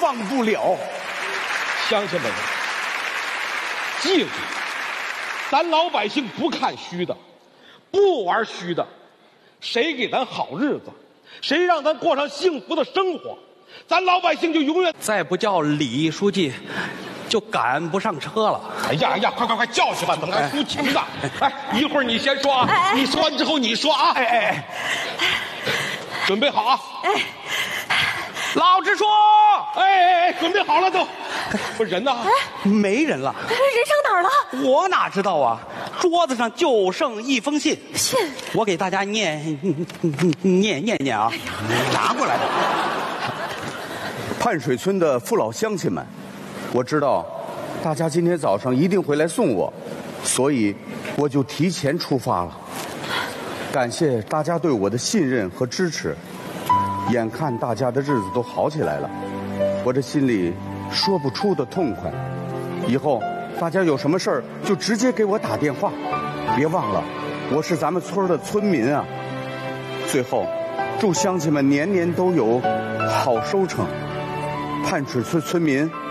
忘不了。 乡亲们，记住，咱老百姓不看虚的，不玩虚的，谁给咱好日子，谁让咱过上幸福的生活，咱老百姓就永远。 再不叫李书记，就赶不上车了。 哎呀呀，快叫去吧，怎么还抒情呢？哎，一会儿你先说啊，你说完之后你说啊。准备好啊。 老直说， 准备好了都。不是人呢？ 没人了。 人上哪儿了？ 我哪知道啊？桌子上就剩一封信。 信？ 我给大家念啊。 拿过来。盼水村的父老乡亲们，我知道大家今天早上一定会来送我，所以我就提前出发了。感谢大家对我的信任和支持，眼看大家的日子都好起来了，我这心里说不出的痛快。以后大家有什么事儿就直接给我打电话，别忘了我是咱们村的村民啊。最后祝乡亲们年年都有好收成，盼水村村民